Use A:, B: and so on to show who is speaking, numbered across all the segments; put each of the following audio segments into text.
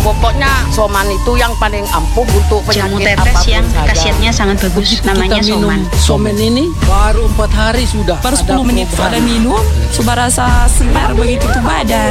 A: Pokoknya Soman itu yang paling ampuh untuk
B: Jamu
A: penyakit
B: tetes
A: apapun
B: yang
A: saja.
B: khasiatnya sangat bagus,
C: Begitu
B: namanya
C: kita minum
B: Soman.
C: Soman ini baru 4 hari sudah.
D: Baru
C: ada
D: 10 menit
C: perubahan.
D: sudah minum, sudah rasa segar begitu tuh badan.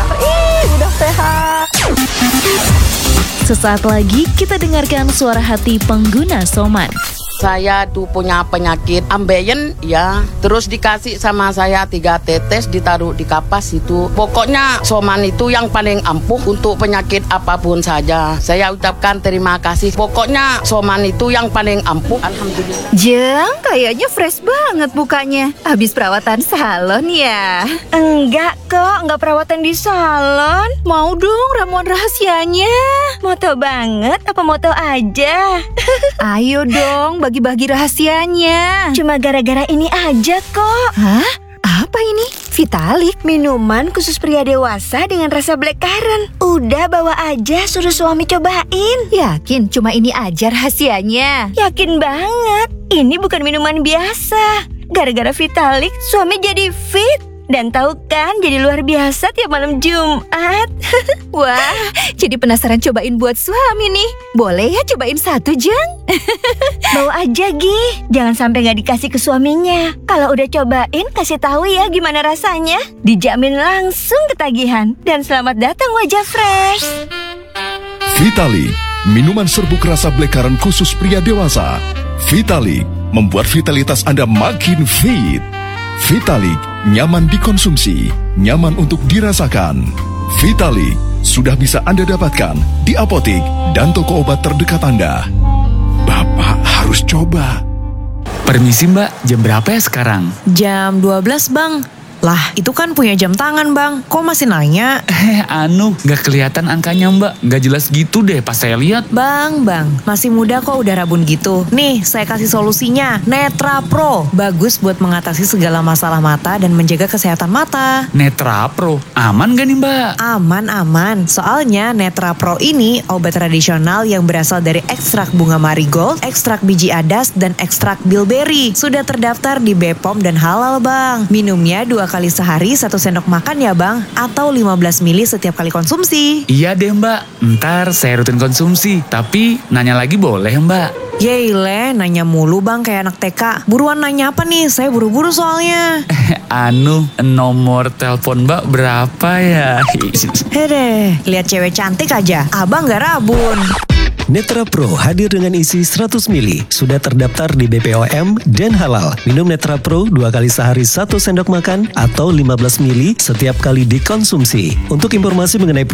E: Sesaat lagi kita dengarkan suara hati pengguna Soman.
A: Saya tuh punya penyakit ambeien ya. Terus dikasih sama saya 3 tetes ditaruh di kapas itu. Pokoknya Soman itu yang paling ampuh untuk penyakit apapun saja. Saya ucapkan terima kasih. Pokoknya Soman itu yang paling ampuh. Alhamdulillah.
F: Jeng, kayaknya fresh banget mukanya. Habis perawatan salon ya? Enggak kok, enggak perawatan di salon. Mau dong ramuan rahasianya. Moto banget, apa moto aja? Ayo dong, bagi-bagi rahasianya. Cuma gara-gara ini aja kok. Hah? Apa ini? Vitalik, minuman khusus pria dewasa dengan rasa blackcurrant. Udah bawa aja, suruh suami cobain. Yakin cuma ini aja rahasianya? Yakin banget. Ini bukan minuman biasa. Gara-gara Vitalik, suami jadi fit. Dan tahu kan, jadi luar biasa tiap malam Jumat. Wah, jadi penasaran cobain buat suami nih. Boleh ya cobain 1, Jeng? Bawa aja, Gi. Jangan sampai gak dikasih ke suaminya. Kalau udah cobain, kasih tahu ya gimana rasanya. Dijamin langsung ketagihan. Dan selamat datang wajah fresh.
G: Vitalik, minuman serbuk rasa blackcurrant khusus pria dewasa. Vitalik, membuat vitalitas Anda makin fit. Vitalik, nyaman dikonsumsi, nyaman untuk dirasakan. Vitalik, sudah bisa Anda dapatkan di apotik dan toko obat terdekat Anda. Bapak harus coba.
H: Permisi mbak, jam berapa ya sekarang?
I: Jam 12 bang. Lah itu kan punya jam tangan bang, kok masih nanya?
H: Gak kelihatan angkanya mbak, gak jelas gitu deh pas saya lihat.
I: Bang, masih muda kok udah rabun gitu. Nih saya kasih solusinya, Netra Pro. Bagus buat mengatasi segala masalah mata dan menjaga kesehatan mata.
H: Netra Pro, aman gak nih mbak?
I: Aman, soalnya Netra Pro ini obat tradisional yang berasal dari ekstrak bunga marigold, ekstrak biji adas, dan ekstrak bilberry. Sudah terdaftar di BPOM dan halal bang. Minumnya 2 kali sehari 1 sendok makan ya bang, atau 15 mili setiap kali konsumsi.
H: Iya deh mbak, ntar saya rutin konsumsi. Tapi nanya lagi boleh mbak?
I: Yeile, nanya mulu bang kayak anak TK. Buruan nanya apa nih? Saya buru-buru soalnya.
H: Nomor telepon mbak berapa ya?
I: Hede, lihat cewek cantik aja, abang gak rabun.
J: Netra Pro hadir dengan isi 100 mili. Sudah terdaftar di BPOM dan halal. Minum Netra Pro 2 kali sehari 1 sendok makan atau 15 mili setiap kali dikonsumsi. Untuk informasi mengenai